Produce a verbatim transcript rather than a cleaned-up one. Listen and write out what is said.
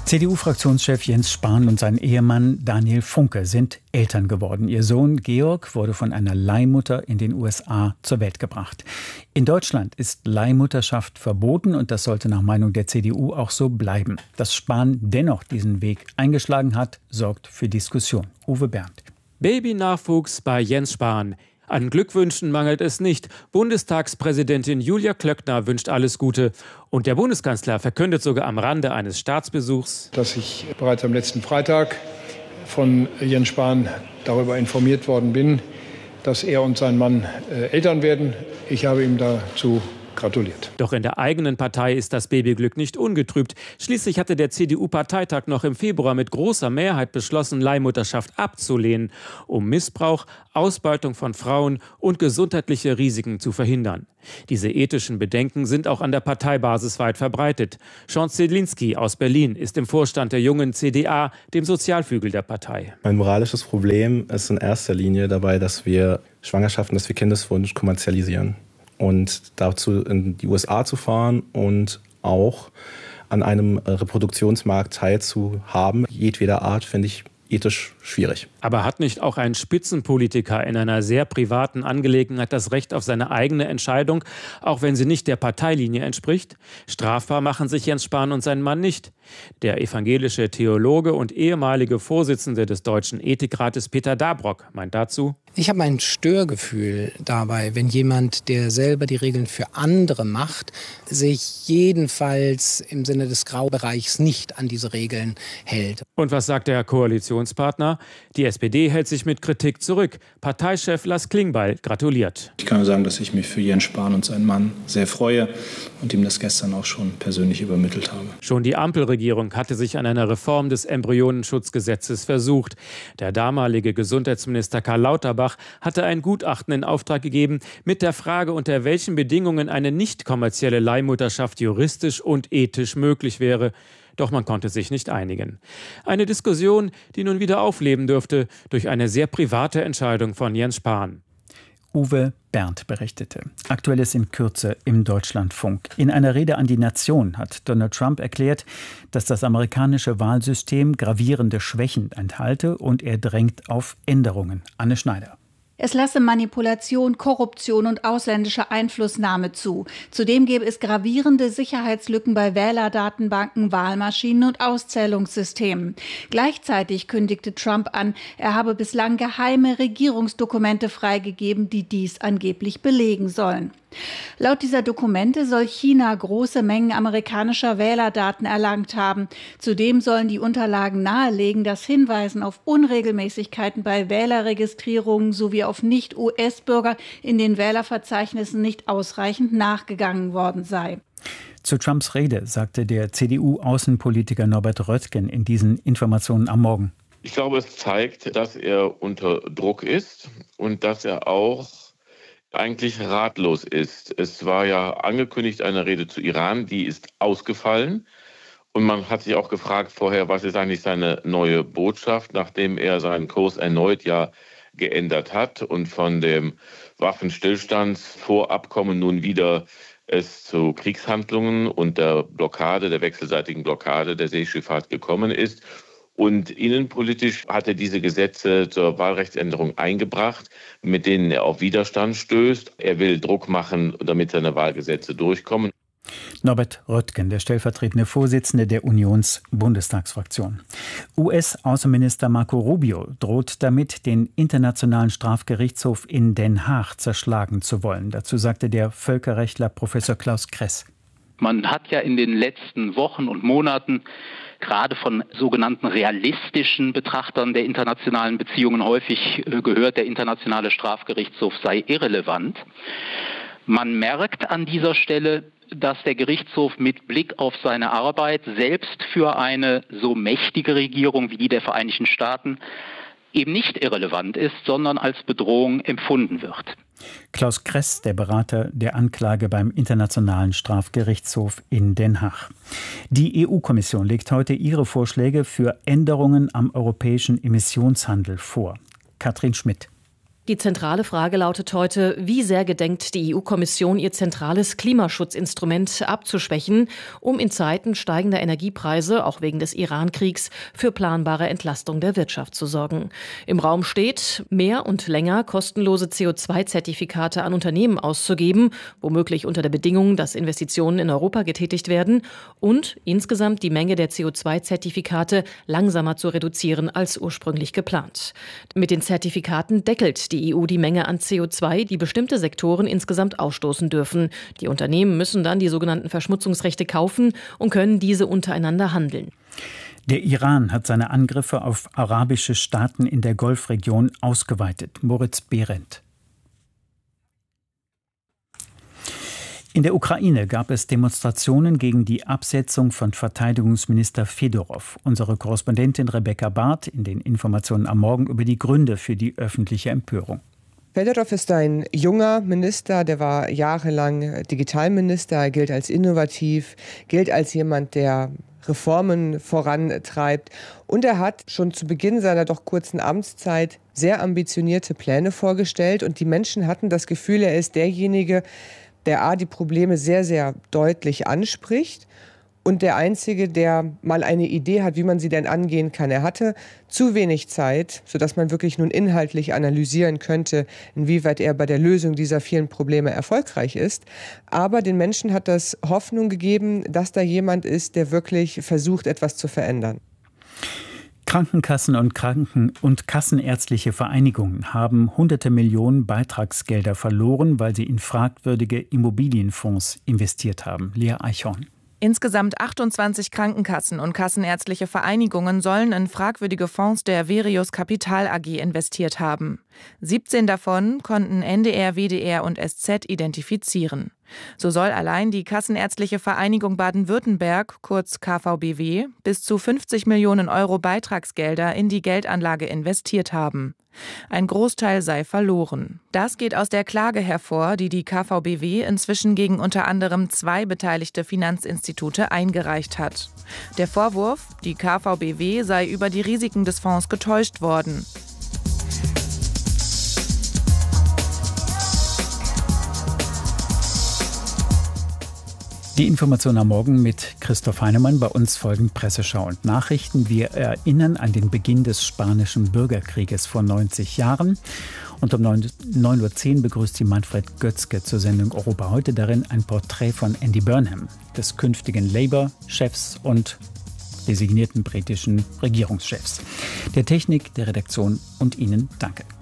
C D U-Fraktionschef Jens Spahn und sein Ehemann Daniel Funke sind Eltern geworden. Ihr Sohn Georg wurde von einer Leihmutter in den U S A zur Welt gebracht. In Deutschland ist Leihmutterschaft verboten und das sollte nach Meinung der C D U auch so bleiben. Dass Spahn dennoch diesen Weg eingeschlagen hat, sorgt für Diskussion. Uwe Bernd. Babynachwuchs bei Jens Spahn. An Glückwünschen mangelt es nicht. Bundestagspräsidentin Julia Klöckner wünscht alles Gute. Und der Bundeskanzler verkündet sogar am Rande eines Staatsbesuchs, dass ich bereits am letzten Freitag von Jens Spahn darüber informiert worden bin, dass er und sein Mann äh, Eltern werden. Ich habe ihm dazu gratuliert. Doch in der eigenen Partei ist das Babyglück nicht ungetrübt. Schließlich hatte der C D U-Parteitag noch im Februar mit großer Mehrheit beschlossen, Leihmutterschaft abzulehnen, um Missbrauch, Ausbeutung von Frauen und gesundheitliche Risiken zu verhindern. Diese ethischen Bedenken sind auch an der Parteibasis weit verbreitet. Sean Zielinski aus Berlin ist im Vorstand der Jungen C D A, dem Sozialflügel der Partei. Ein moralisches Problem ist in erster Linie dabei, dass wir Schwangerschaften, dass wir Kindeswunsch kommerzialisieren. Und dazu in die U S A zu fahren und auch an einem Reproduktionsmarkt teilzuhaben, jedweder Art, finde ich ethisch schwierig. Aber hat nicht auch ein Spitzenpolitiker in einer sehr privaten Angelegenheit das Recht auf seine eigene Entscheidung, auch wenn sie nicht der Parteilinie entspricht? Strafbar machen sich Jens Spahn und sein Mann nicht. Der evangelische Theologe und ehemalige Vorsitzende des Deutschen Ethikrates Peter Dabrock meint dazu: Ich habe ein Störgefühl dabei, wenn jemand, der selber die Regeln für andere macht, sich jedenfalls im Sinne des Graubereichs nicht an diese Regeln hält. Und was sagt der Koalitionspartner? Die S P D hält sich mit Kritik zurück. Parteichef Lars Klingbeil gratuliert. Ich kann nur sagen, dass ich mich für Jens Spahn und seinen Mann sehr freue und ihm das gestern auch schon persönlich übermittelt habe. Schon die Ampelregierung hatte sich an einer Reform des Embryonenschutzgesetzes versucht. Der damalige Gesundheitsminister Karl Lauterbach hatte ein Gutachten in Auftrag gegeben mit der Frage, unter welchen Bedingungen eine nicht kommerzielle Leihmutterschaft juristisch und ethisch möglich wäre. Doch man konnte sich nicht einigen. Eine Diskussion, die nun wieder aufleben dürfte durch eine sehr private Entscheidung von Jens Spahn. Uwe Bernd berichtete. Aktuelles in Kürze im Deutschlandfunk. In einer Rede an die Nation hat Donald Trump erklärt, dass das amerikanische Wahlsystem gravierende Schwächen enthalte und er drängt auf Änderungen. Anne Schneider. Es lasse Manipulation, Korruption und ausländische Einflussnahme zu. Zudem gäbe es gravierende Sicherheitslücken bei Wählerdatenbanken, Wahlmaschinen und Auszählungssystemen. Gleichzeitig kündigte Trump an, er habe bislang geheime Regierungsdokumente freigegeben, die dies angeblich belegen sollen. Laut dieser Dokumente soll China große Mengen amerikanischer Wählerdaten erlangt haben. Zudem sollen die Unterlagen nahelegen, dass Hinweisen auf Unregelmäßigkeiten bei Wählerregistrierungen sowie auf Nicht-U S-Bürger in den Wählerverzeichnissen nicht ausreichend nachgegangen worden sei. Zu Trumps Rede sagte der C D U-Außenpolitiker Norbert Röttgen in diesen Informationen am Morgen: Ich glaube, es zeigt, dass er unter Druck ist und dass er auch eigentlich ratlos ist. Es war ja angekündigt eine Rede zu Iran, die ist ausgefallen. Und man hat sich auch gefragt vorher, was ist eigentlich seine neue Botschaft, nachdem er seinen Kurs erneut ja geändert hat und von dem Waffenstillstandsvorabkommen nun wieder es zu Kriegshandlungen und der Blockade, der wechselseitigen Blockade der Seeschifffahrt gekommen ist. Und innenpolitisch hat er diese Gesetze zur Wahlrechtsänderung eingebracht, mit denen er auf Widerstand stößt. Er will Druck machen, damit seine Wahlgesetze durchkommen. Norbert Röttgen, der stellvertretende Vorsitzende der Unions-Bundestagsfraktion. U S-Außenminister Marco Rubio droht damit, den Internationalen Strafgerichtshof in Den Haag zerschlagen zu wollen. Dazu sagte der Völkerrechtler Professor Klaus Kress. Man hat ja in den letzten Wochen und Monaten gerade von sogenannten realistischen Betrachtern der internationalen Beziehungen häufig gehört, der Internationale Strafgerichtshof sei irrelevant. Man merkt an dieser Stelle, dass der Gerichtshof mit Blick auf seine Arbeit selbst für eine so mächtige Regierung wie die der Vereinigten Staaten eben nicht irrelevant ist, sondern als Bedrohung empfunden wird. Klaus Kress, der Berater der Anklage beim Internationalen Strafgerichtshof in Den Haag. Die E U-Kommission legt heute ihre Vorschläge für Änderungen am europäischen Emissionshandel vor. Katrin Schmidt. Die zentrale Frage lautet heute, wie sehr gedenkt die E U-Kommission, ihr zentrales Klimaschutzinstrument abzuschwächen, um in Zeiten steigender Energiepreise, auch wegen des Iran-Kriegs, für planbare Entlastung der Wirtschaft zu sorgen. Im Raum steht, mehr und länger kostenlose C O zwei Zertifikate an Unternehmen auszugeben, womöglich unter der Bedingung, dass Investitionen in Europa getätigt werden, und insgesamt die Menge der C O zwei Zertifikate langsamer zu reduzieren als ursprünglich geplant. Mit den Zertifikaten deckelt die Die E U die Menge an C O zwei, die bestimmte Sektoren insgesamt ausstoßen dürfen. Die Unternehmen müssen dann die sogenannten Verschmutzungsrechte kaufen und können diese untereinander handeln. Der Iran hat seine Angriffe auf arabische Staaten in der Golfregion ausgeweitet. Moritz Behrendt. In der Ukraine gab es Demonstrationen gegen die Absetzung von Verteidigungsminister Fedorow. Unsere Korrespondentin Rebecca Barth in den Informationen am Morgen über die Gründe für die öffentliche Empörung. Fedorow ist ein junger Minister, der war jahrelang Digitalminister, er gilt als innovativ, gilt als jemand, der Reformen vorantreibt. Und er hat schon zu Beginn seiner doch kurzen Amtszeit sehr ambitionierte Pläne vorgestellt. Und die Menschen hatten das Gefühl, er ist derjenige, der A, die Probleme sehr, sehr deutlich anspricht und der Einzige, der mal eine Idee hat, wie man sie denn angehen kann. Er hatte zu wenig Zeit, sodass man wirklich nun inhaltlich analysieren könnte, inwieweit er bei der Lösung dieser vielen Probleme erfolgreich ist. Aber den Menschen hat das Hoffnung gegeben, dass da jemand ist, der wirklich versucht, etwas zu verändern. Krankenkassen und Kranken- und kassenärztliche Vereinigungen haben hunderte Millionen Beitragsgelder verloren, weil sie in fragwürdige Immobilienfonds investiert haben. Lea Eichhorn. Insgesamt achtundzwanzig Krankenkassen und kassenärztliche Vereinigungen sollen in fragwürdige Fonds der Verius Kapital A G investiert haben. siebzehn davon konnten N D R, W D R und S Z identifizieren. So soll allein die Kassenärztliche Vereinigung Baden-Württemberg, kurz K V B W, bis zu fünfzig Millionen Euro Beitragsgelder in die Geldanlage investiert haben. Ein Großteil sei verloren. Das geht aus der Klage hervor, die die K V B W inzwischen gegen unter anderem zwei beteiligte Finanzinstitute eingereicht hat. Der Vorwurf, die K V B W sei über die Risiken des Fonds getäuscht worden. Die Information am Morgen mit Christoph Heinemann. Bei uns folgen Presseschau und Nachrichten. Wir erinnern an den Beginn des Spanischen Bürgerkrieges vor neunzig Jahren. Und um neun Uhr zehn begrüßt sie Manfred Götzke zur Sendung Europa heute. Darin ein Porträt von Andy Burnham, des künftigen Labour-Chefs und designierten britischen Regierungschefs. Der Technik, der Redaktion und Ihnen danke.